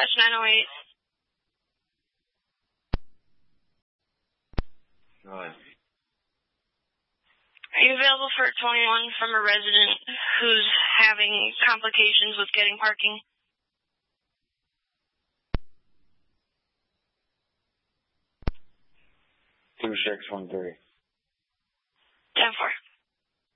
Dispatch 908. Go ahead. Are you available for a 21 from a resident who's having complications with getting parking? 2613. 10-4.